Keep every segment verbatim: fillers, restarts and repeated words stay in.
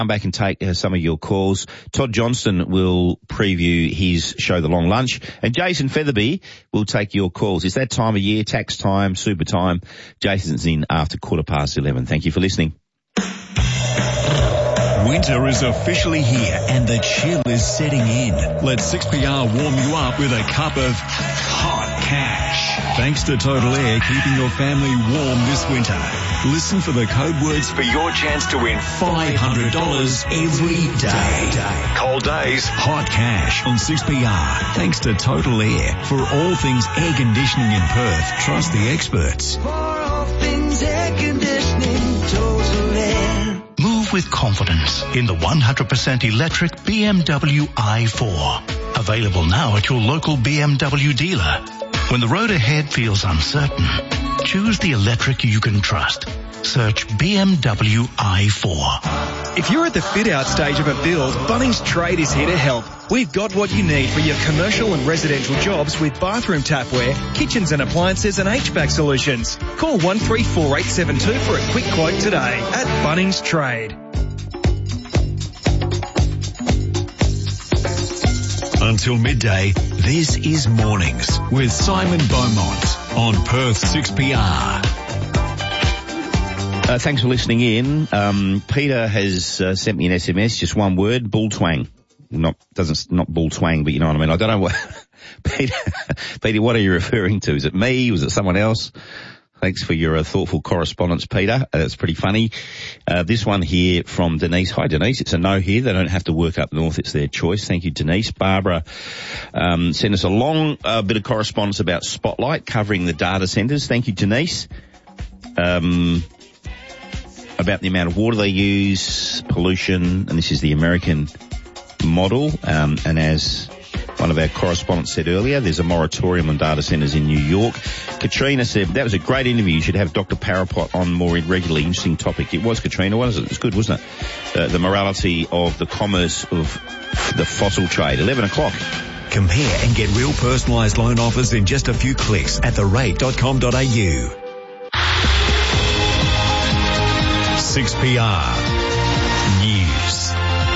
come back and take uh, some of your calls. Todd Johnston will preview his show, The Long Lunch, and Jason Featherby will take your calls. It's that time of year, tax time, super time. Jason's in after quarter past eleven. Thank you for listening. Winter is officially here and the chill is setting in. Let six P R warm you up with a cup of hot cash. Thanks to Total Air, keeping your family warm this winter. Listen for the code words for your chance to win five hundred dollars every day. Cold days, hot cash on six P R. Thanks to Total Air. For all things air conditioning in Perth, trust the experts. For all things air conditioning, Total Air. Move with confidence in the one hundred percent electric B M W i four. Available now at your local B M W dealer. When the road ahead feels uncertain, choose the electric you can trust. Search B M W i four. If you're at the fit-out stage of a build, Bunnings Trade is here to help. We've got what you need for your commercial and residential jobs with bathroom tapware, kitchens and appliances and H V A C solutions. Call one three four eight seven two for a quick quote today at Bunnings Trade. Until midday, this is Mornings with Simon Beaumont on Perth six P R. Uh, thanks for listening in. Um, Peter has uh, sent me an S M S, just one word, bull twang. Not, doesn't, not bull twang, but you know what I mean. I don't know what, Peter, Peter, what are you referring to? Is it me? Was it someone else? Thanks for your uh, thoughtful correspondence, Peter. Uh, that's pretty funny. Uh, this one here from Denise. Hi, Denise. It's a no here. They don't have to work up north. It's their choice. Thank you, Denise. Barbara um, sent us a long uh, bit of correspondence about Spotlight covering the data centres. Thank you, Denise. Um, about the amount of water they use, pollution, and this is the American model. Um, and as one of our correspondents said earlier, there's a moratorium on data centres in New York. Katrina said, that was a great interview. You should have Doctor Parapot on more regularly. Interesting topic. It was, Katrina, wasn't it? It was good, wasn't it? Uh, the morality of the commerce of the fossil trade. eleven o'clock. Compare and get real personalised loan offers in just a few clicks at the rate dot com dot a u. six P R News.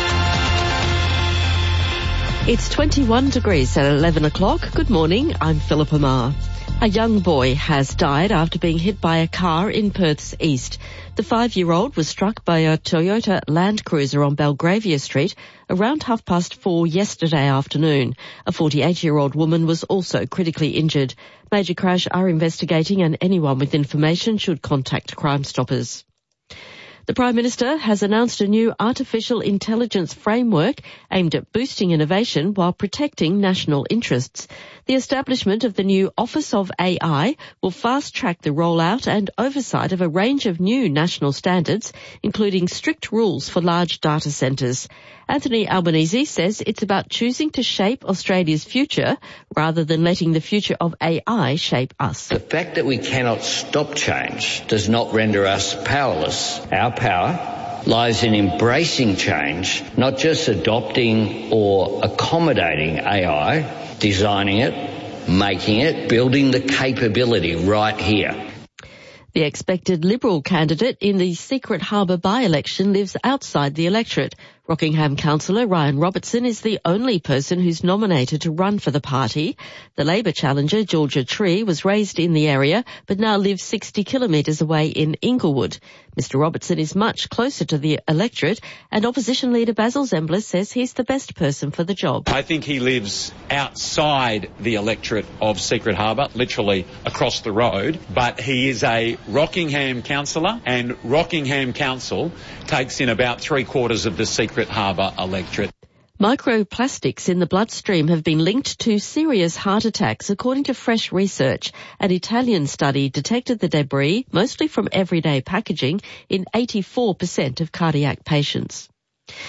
It's twenty-one degrees at eleven o'clock. Good morning, I'm Philippa Marr. A young boy has died after being hit by a car in Perth's east. The five-year-old was struck by a Toyota Land Cruiser on Belgravia Street around half past four yesterday afternoon. A forty-eight-year-old woman was also critically injured. Major Crash are investigating and anyone with information should contact Crime Stoppers. The Prime Minister has announced a new artificial intelligence framework aimed at boosting innovation while protecting national interests. The establishment of the new Office of A I will fast-track the rollout and oversight of a range of new national standards, including strict rules for large data centres. Anthony Albanese says it's about choosing to shape Australia's future rather than letting the future of A I shape us. The fact that we cannot stop change does not render us powerless. Our power lies in embracing change, not just adopting or accommodating A I, designing it, making it, building the capability right here. The expected Liberal candidate in the Secret Harbour by-election lives outside the electorate. Rockingham councillor Ryan Robertson is the only person who's nominated to run for the party. The Labor challenger, Georgia Tree, was raised in the area but now lives sixty kilometres away in Inglewood. Mister Robertson is much closer to the electorate, and opposition leader Basil Zemblis says he's the best person for the job. I think he lives outside the electorate of Secret Harbour, literally across the road, but he is a Rockingham councillor, and Rockingham Council takes in about three quarters of the Secret Harbour electorate. Microplastics in the bloodstream have been linked to serious heart attacks, according to fresh research. An Italian study detected the debris, mostly from everyday packaging, in eighty-four percent of cardiac patients.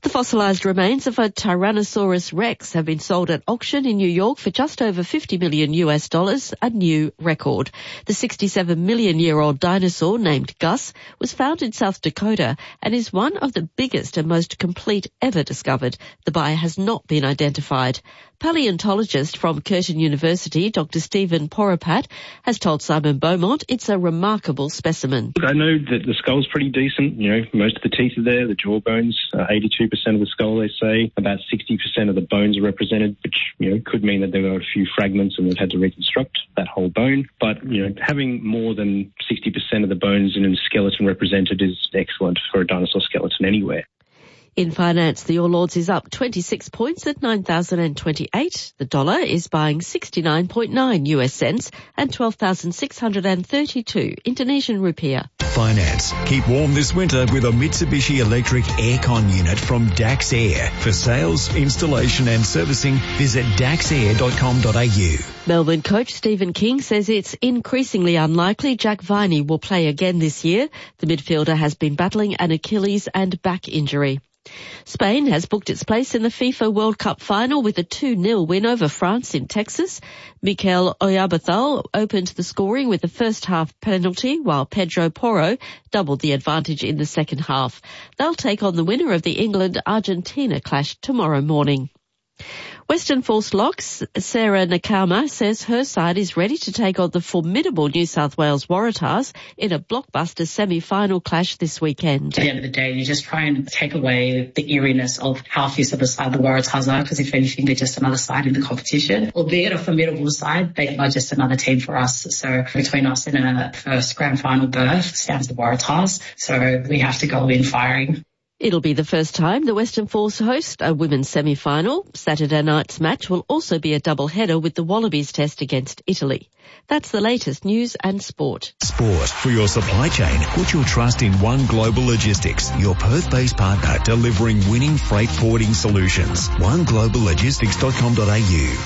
The fossilised remains of a Tyrannosaurus rex have been sold at auction in New York for just over fifty million US dollars, a new record. The sixty-seven million year old dinosaur named Gus was found in South Dakota and is one of the biggest and most complete ever discovered. The buyer has not been identified. Paleontologist from Curtin University, Doctor Stephen Poropat, has told Simon Beaumont it's a remarkable specimen. Look, I know that the skull's pretty decent. You know, most of the teeth are there, the jaw bones, uh, eighty-two percent of the skull, they say. About sixty percent of the bones are represented, which, you know, could mean that there were a few fragments and they've had to reconstruct that whole bone. But, you know, having more than sixty percent of the bones in a skeleton represented is excellent for a dinosaur skeleton anywhere. In finance, the All Ords is up twenty-six points at nine thousand twenty-eight. The dollar is buying sixty-nine point nine US cents and twelve thousand six hundred thirty-two Indonesian rupiah. Finance. Keep warm this winter with a Mitsubishi Electric aircon unit from Dax Air. For sales, installation and servicing, visit dax air dot com dot a u. Melbourne coach Stephen King says it's increasingly unlikely Jack Viney will play again this year. The midfielder has been battling an Achilles and back injury. Spain has booked its place in the FIFA World Cup final with a two nil win over France in Texas. Mikel Oyarzabal opened the scoring with the first half penalty, while Pedro Porro doubled the advantage in the second half. They'll take on the winner of the England-Argentina clash tomorrow morning. Western Force Locks Sarah Nakama says her side is ready to take on the formidable New South Wales Waratahs in a blockbuster semi-final clash this weekend. At the end of the day, you just try and take away the eeriness of how fierce of a side the Waratahs are, because if anything, they're just another side in the competition. Albeit a formidable side, they are just another team for us. So between us and a first grand final berth stands the Waratahs. So we have to go in firing. It'll be the first time the Western Force host a women's semi-final. Saturday night's match will also be a double-header with the Wallabies test against Italy. That's the latest news and sport. Sport. For your supply chain, put your trust in One Global Logistics, your Perth-based partner delivering winning freight forwarding solutions. one global logistics dot com dot a u.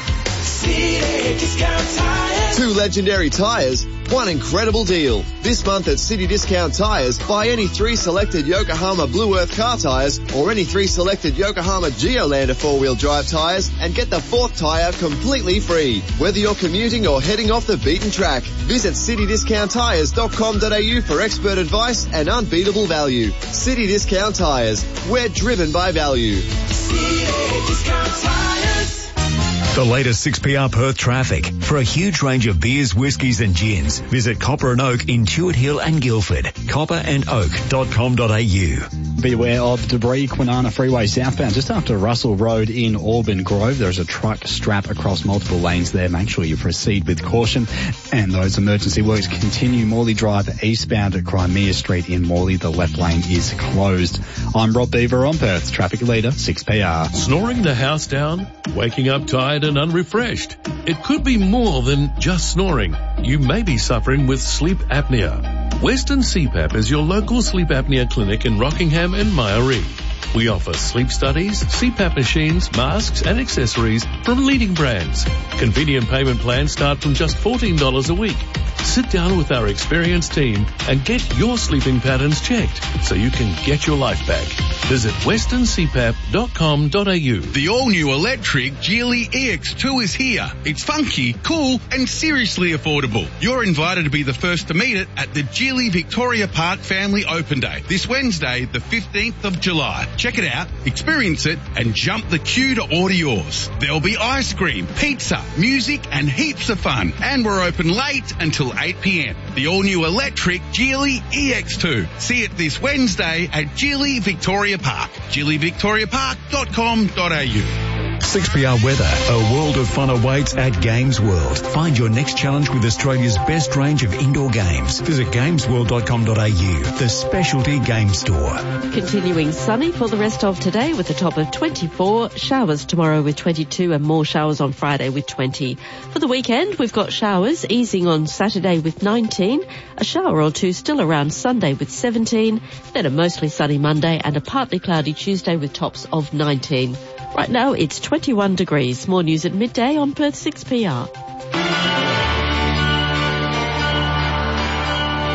Two legendary tyres, one incredible deal. This month at City Discount Tyres, buy any three selected Yokohama Blue Earth car tyres or any three selected Yokohama Geolander four-wheel drive tyres and get the fourth tyre completely free. Whether you're commuting or heading off the beaten track, visit city discount tyres dot com dot a u for expert advice and unbeatable value. City Discount Tyres, we're driven by value. City Discount Tyres. The latest six P R Perth traffic. For a huge range of beers, whiskies and gins, visit Copper and Oak in Tuart Hill and Guildford. copper and oak dot com dot a u. Be aware of debris, Kwinana Freeway southbound, just after Russell Road in Auburn Grove. There's a truck strap across multiple lanes there. Make sure you proceed with caution. And those emergency works continue. Morley Drive eastbound at Crimea Street in Morley. The left lane is closed. I'm Rob Beaver on Perth's Traffic Leader, six P R. Snoring the house down? Waking up tired and unrefreshed? It could be more than just snoring. You may be suffering with sleep apnea. Western C PAP is your local sleep apnea clinic in Rockingham and Myaree. We offer sleep studies, C PAP machines, masks and accessories from leading brands. Convenient payment plans start from just fourteen dollars a week. Sit down with our experienced team and get your sleeping patterns checked so you can get your life back. Visit western c pap dot com dot a u. The all-new electric Geely E X two is here. It's funky, cool and seriously affordable. You're invited to be the first to meet it at the Geely Victoria Park Family Open Day this Wednesday, the fifteenth of July. Check it out, experience it and jump the queue to order yours. There'll be ice cream, pizza, music and heaps of fun. And we're open late until eight p m. The all-new electric Geely E X two. See it this Wednesday at Geely Victoria Park. geely victoria park dot com dot a u. six P R weather. A world of fun awaits at Games World. Find your next challenge with Australia's best range of indoor games. Visit games world dot com dot a u, the specialty game store. Continuing sunny for the rest of today with a top of twenty-four. Showers tomorrow with twenty-two and more showers on Friday with twenty. For the weekend, we've got showers easing on Saturday with nineteen. A shower or two still around Sunday with seventeen. Then a mostly sunny Monday and a partly cloudy Tuesday with tops of nineteen. Right now it's twenty-one degrees. More news at midday on Perth six P R.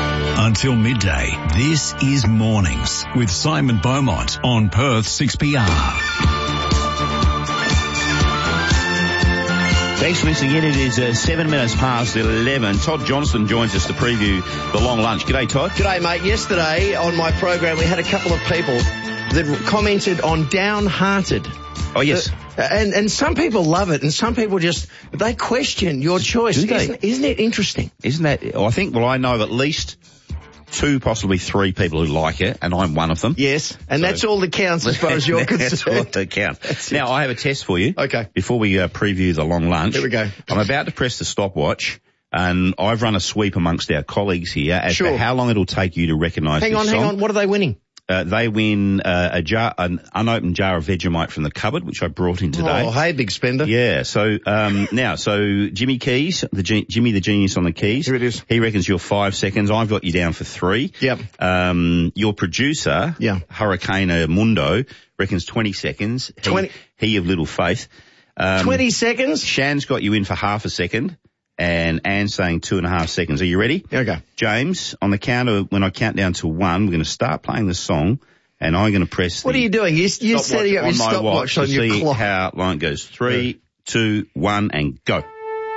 until midday. This is Mornings with Simon Beaumont on Perth six P R. Thanks for listening in. It is uh, seven minutes past eleven. Todd Johnston joins us to preview the long lunch. G'day, Todd. G'day, mate. Yesterday on my program, we had a couple of people that commented on downhearted. Oh, yes. Uh, and, and some people love it, and some people just, they question your choice. Do they? Isn't, isn't it interesting? Isn't that, well, I think, well, I know of at least two, possibly three people who like it, and I'm one of them. Yes, and So- that's all that counts as far as you're concerned. That's all that counts. Now, I have a test for you. Okay. Before we uh, preview the long lunch. Here we go. I'm about to press the stopwatch, and I've run a sweep amongst our colleagues here as Sure. to how long it'll take you to recognise Hang this on, song. hang on. What are they winning? Uh, they win uh, a jar, an unopened jar of Vegemite from the cupboard, which I brought in today. Oh, hey, big spender. Yeah, so um, now, so Jimmy Keys, the G- Jimmy the genius on the keys. Here it is. He reckons you're five seconds. I've got you down for three. Yep. Um, your producer, Yeah. Hurricane Mundo, reckons twenty seconds. He, twenty He of little faith. Um, twenty seconds? Shan's got you in for half a second, and Anne's saying two and a half seconds. Are you ready? Okay. James, on the count of when I count down to one, we're going to start playing the song, and I'm going to press. What the are you doing? You, you're stopwatch setting up your on my stopwatch watch on to your see clock. how long it goes. Three, two, one, and go.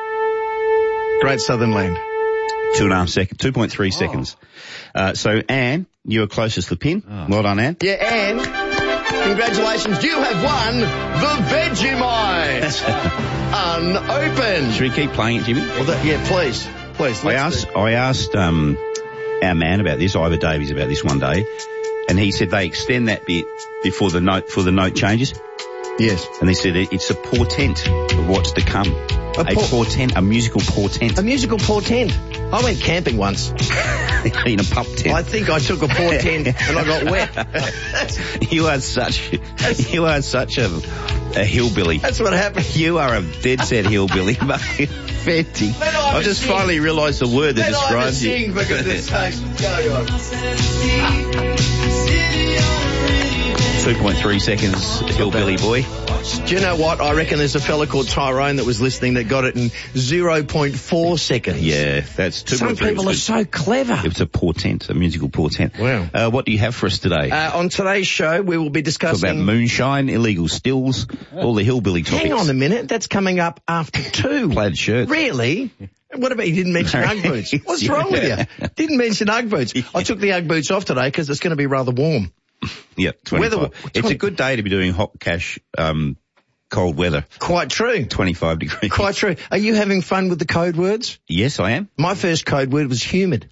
Great Southern Land. Two and a half seconds, two point three seconds. Uh, so Anne, you were closest to the pin. Well done, Anne. Yeah, and congratulations, you have won the Vegemite unopened. Should we keep playing it, Jimmy? Well, that, yeah, please, please. I let's asked, I asked um, our man about this, Ivor Davies, about this one day, and he said they extend that bit before the note for the note changes. do- Yes. And they said it, it's a portent of what's to come. A A, por- portent, a musical portent. A musical portent. I went camping once. In a pup tent. I think I took a portent and I got wet. You are such, you are such a, a hillbilly. That's what happened. You are a dead set hillbilly, mate. Fenty. Let Ivor I just sing. finally realised the word that Let Ivor describes you. sing, for goodness sakes. Go on. two point three seconds, hillbilly boy. Do you know what? I reckon there's a fella called Tyrone that was listening that got it in zero point four seconds. Yeah, that's two Some point three. people are so clever. It's a portent, a musical portent. Wow. Uh, what do you have for us today? Uh, on today's show, we will be Talk discussing... about moonshine, illegal stills, all the hillbilly topics. Hang on a minute. That's coming up after two. Plaid shirt. Really? What about you didn't mention Ugg boots? What's wrong with you? Didn't mention Ugg boots. I took the Ugg boots off today because it's going to be rather warm. Yeah, twenty-five. Weather- It's a good day to be doing hot cash, um, cold weather. Quite true. twenty-five degrees. Quite true. Are you having fun with the code words? Yes, I am. My first code word was humid.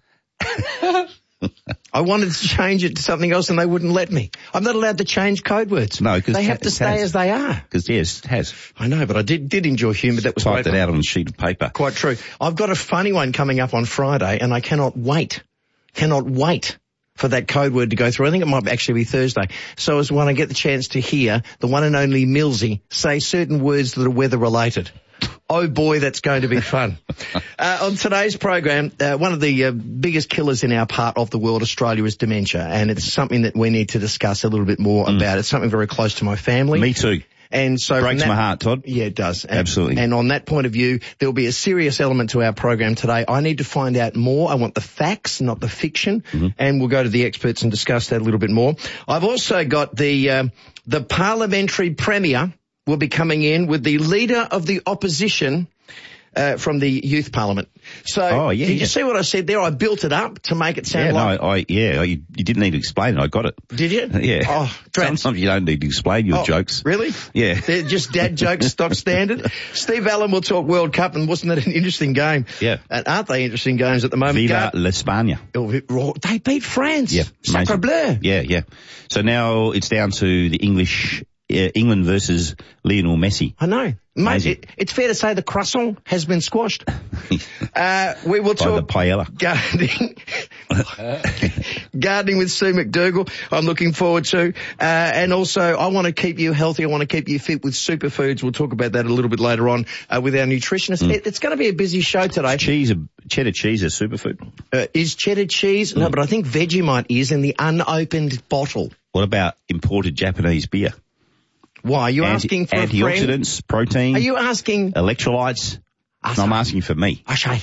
I wanted to change it to something else and they wouldn't let me. I'm not allowed to change code words. No, because they have to stay as they are. Because yes, it has. I know, but I did did enjoy humid. That was Typed great it fun. out on a sheet of paper. Quite true. I've got a funny one coming up on Friday and I cannot wait. Cannot wait for that code word to go through. I think it might actually be Thursday. So as when I get the chance to hear the one and only Millsy say certain words that are weather related. Oh boy, that's going to be fun. uh, on today's program, uh, one of the uh, biggest killers in our part of the world, Australia, is dementia. And it's something that we need to discuss a little bit more Mm. about. It's something very close to my family. Me too. And so Breaks from that- my heart, Todd. Yeah, it does. And, Absolutely. And on that point of view, there will be a serious element to our program today. I need to find out more. I want the facts, not the fiction. Mm-hmm. And we'll go to the experts and discuss that a little bit more. I've also got the, um, the parliamentary premier will be coming in with the leader of the opposition uh, from the youth parliament. So Oh, yeah, did yeah. you see what I said there? I built it up to make it sound Yeah, like... no, I, yeah, you, you didn't need to explain it. I got it. Did you? Yeah. Oh, drat. Sometimes you don't need to explain your Oh, jokes. Really? Yeah. They're just dad jokes, stock standard. Steve Allen will talk World Cup, and wasn't that an interesting game? Yeah. And aren't they interesting games at the moment? Viva Gar- l'Espagne. Oh, they beat France. Yeah. Sacre amazing. bleu. Yeah, yeah. So now it's down to the English, uh, England versus Lionel Messi. I know. Mate, Amazing. it, it's fair to say the croissant has been squashed. uh, we will By talk the paella. gardening. Gardening with Sue McDougall, I'm looking forward to. Uh, and also, I want to keep you healthy. I want to keep you fit with superfoods. We'll talk about that a little bit later on uh, with our nutritionist. Mm. It, it's going to be a busy show today. Cheese, a, cheddar cheese is superfood. Uh, is cheddar cheese? Mm. No, but I think Vegemite is in the unopened bottle. What about imported Japanese beer? Why? Are you Anti- asking for a friend? antioxidants, protein, Are you asking electrolytes? No, I'm asking for me. Asahi?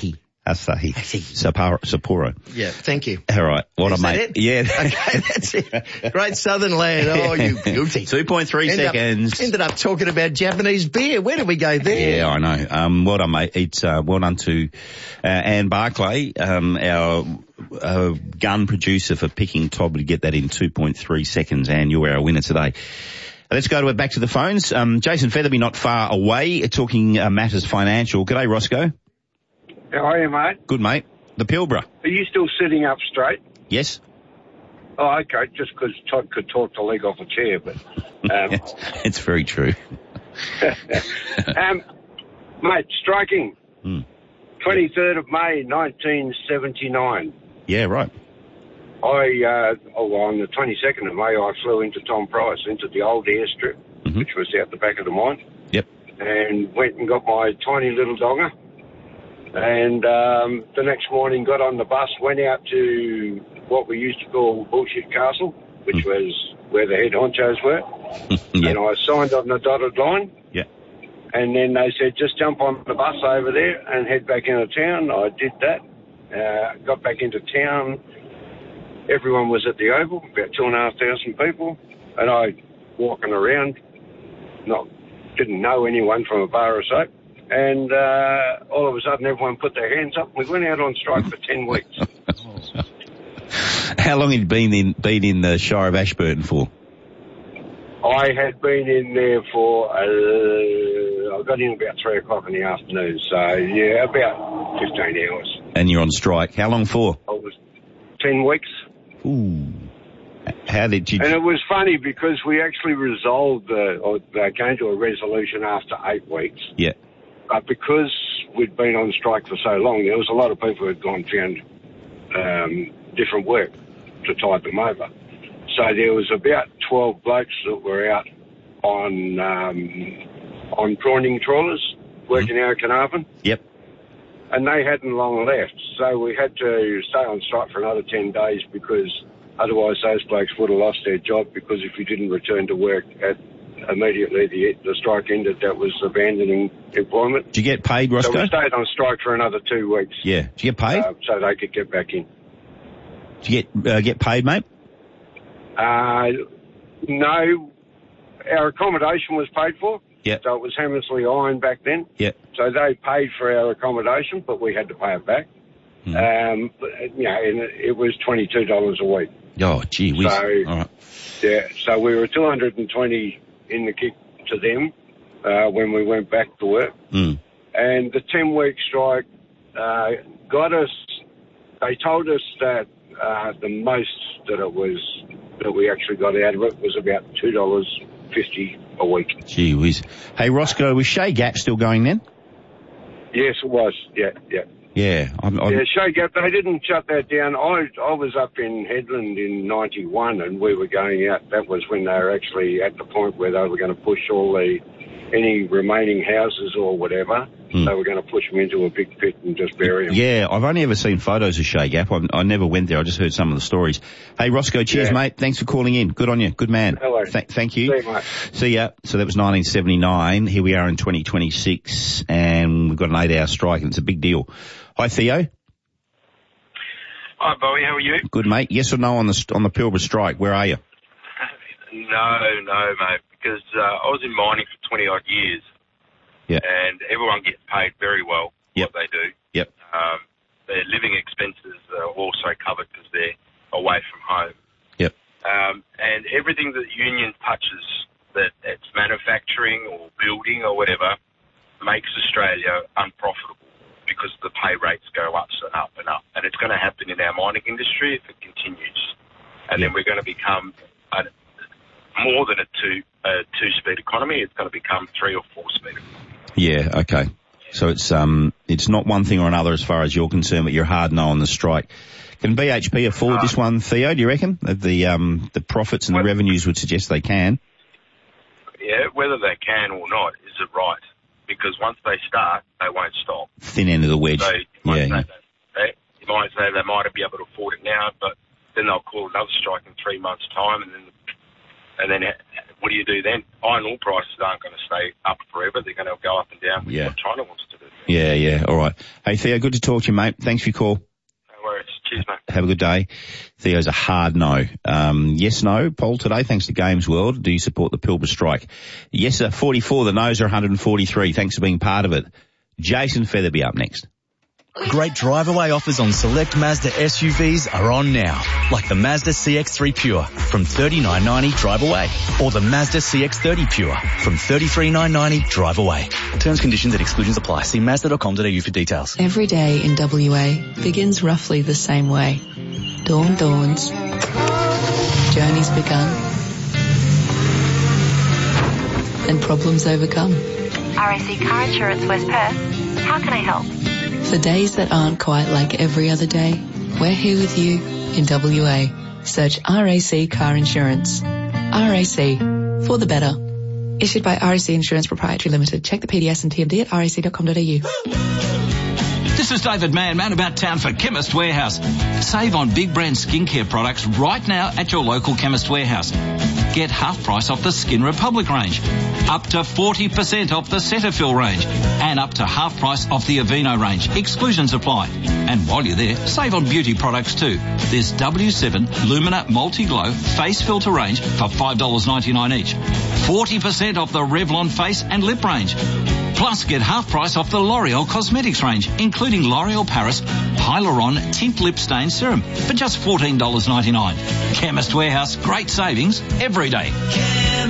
Asahi. Sapporo. Sapporo. Yeah, thank you. All right. What Is a that mate. it? Yeah. Okay, that's it. Great Southern land. Oh, you beauty. two point three End up- seconds. ended up talking about Japanese beer. Where did we go there? Yeah, I know. Um, well done, mate. It's, uh, well done to, uh, Anne Barclay, um, our, uh, gun producer for picking Todd to get that in two point three seconds. Anne, you were our winner today. Let's go to back to the phones. Um, Jason Featherby not far away, talking uh, matters financial. G'day, Roscoe. How are you, mate? Good, mate. The Pilbara. Are you still sitting up straight? Yes. Oh, okay, just 'cause Todd could talk the leg off a chair, but... Um, it's, it's very true. um, mate, striking. Mm. twenty-third of May, nineteen seventy-nine. Yeah, right. I, uh, oh, well, on the twenty-second of May, I flew into Tom Price, into the old airstrip, mm-hmm. which was out the back of the mine. Yep. And went and got my tiny little dogger. And um, the next morning got on the bus, went out to what we used to call Bullshit Castle, which mm. was where the head honchos were. yeah. And I signed on the dotted line. Yeah. And then they said, just jump on the bus over there and head back into town. I did that. Uh, got back into town. Everyone was at the Oval, about two and a half thousand people. And I, walking around, not didn't know anyone from a bar of soap. And uh, all of a sudden, everyone put their hands up. We went out on strike for ten weeks. How long had you been in, been in the Shire of Ashburton for? I had been in there for, uh, I got in about three o'clock in the afternoon. So, yeah, about fifteen hours. And you're on strike. How long for? I was ten weeks. Ooh. How did you... And it was funny because we actually resolved, the, or they came to a resolution after eight weeks. Yeah. But because we'd been on strike for so long, there was a lot of people who had gone and found um, different work to tide them over. So there was about twelve blokes that were out on um, on prawning trawlers working mm-hmm. out of Carnarvon. Yep. And they hadn't long left, so we had to stay on strike for another ten days because otherwise those blokes would have lost their job, because if you didn't return to work at immediately the, the strike ended, that was abandoning employment. Did you get paid, Roscoe? So we stayed on strike for another two weeks. Yeah. Did you get paid? Uh, so they could get back in. Did you get uh, get paid, mate? Uh, no. Our accommodation was paid for. Yeah. So it was Hammersley Iron back then. Yeah. So they paid for our accommodation, but we had to pay it back. Mm. Um, but, you know, and it was twenty-two dollars a week. Oh, gee whiz. So, all right. Yeah, so we were two hundred twenty in the kick to them uh, when we went back to work. Mm. And the ten-week strike uh, got us, they told us that uh, the most that it was, that we actually got out of it was about two dollars fifty a week. Gee whiz. Hey, Roscoe, was Shay Gap still going then? Yes, it was. Yeah, yeah. Yeah. I'm, I'm... Yeah, Shay Gap, they didn't shut that down. I I was up in Headland in ninety-one and we were going out. That was when they were actually at the point where they were going to push all the, any remaining houses or whatever, mm. they were going to push them into a big pit and just bury them. Yeah, I've only ever seen photos of Shay Gap. I, I never went there. I just heard some of the stories. Hey, Roscoe, cheers, yeah. mate. Thanks for calling in. Good on you. Good man. Hello. Th- thank you. See you, mate. See ya. So that was nineteen seventy-nine. Here we are in twenty twenty-six and we've got an eight-hour strike and it's a big deal. Hi, Theo. Hi, Bowie. How are you? Good, mate. Yes or no on the on the Pilbara strike? Where are you? No, no, mate. Because uh, I was in mining for twenty odd years. Yeah. And everyone gets paid very well. Yep. What they do. Yep. Um, their living expenses are also covered because they're away from home. Yep. Um, and everything that the union touches, that it's manufacturing or building or whatever, makes Australia unprofitable, because the pay rates go up and up and up. And it's going to happen in our mining industry if it continues. And yeah. then we're going to become a, more than a two a two-speed economy. It's going to become three or four-speed economy. Yeah, okay. So it's um it's not one thing or another as far as you're concerned, but you're hard no on the strike. Can B H P afford uh, this one, Theo, do you reckon? The um the profits and well, the revenues would suggest they can. Yeah, whether they can or not, is it right? Because once they start, they won't stop. Thin end of the wedge. So you might, yeah, say yeah. They, you might say they might be able to afford it now, but then they'll call another strike in three months' time, and then and then what do you do then? Iron ore prices aren't going to stay up forever. They're going to go up and down with yeah. what China wants to do. Yeah, yeah. All right. Hey, Theo, good to talk to you, mate. Thanks for your call. No worries. Cheers, mate. Have a good day. Theo's a hard no. Um, yes, no. Poll today, thanks to Games World. Do you support the Pilbara strike? Yes, sir. forty-four. The no's are one hundred forty-three. Thanks for being part of it. Jason Featherby up next. Great drive-away offers on select Mazda S U Vs are on now, like the Mazda C X three Pure from thirty-nine ninety drive away, or the Mazda C X thirty Pure from thirty-three nine ninety drive away. Terms, conditions and exclusions apply. See mazda dot com dot a u for details. Every day in W A begins roughly the same way. Dawn dawns. Journey's begun. And problems overcome. R A C Car Insurance West Perth. How can I help? For days that aren't quite like every other day, we're here with you in W A. Search R A C Car Insurance. R A C, for the better. Issued by R A C Insurance Proprietary Limited. Check the P D S and T M D at r a c dot com dot a u. This is David Mann, man about town for Chemist Warehouse. Save on big brand skincare products right now at your local Chemist Warehouse. Get half price off the Skin Republic range, up to forty percent off the Cetaphil range, and up to half price off the Aveeno range. Exclusions apply. And while you're there, save on beauty products too. There's W seven Lumina Multi-Glow Face Filter range for five dollars ninety-nine each. forty percent off the Revlon Face and Lip range. Plus, get half price off the L'Oreal Cosmetics range, including L'Oreal Paris Hyaluron Tint Lip Stain Serum for just fourteen dollars ninety-nine. Chemist Warehouse, great savings every day.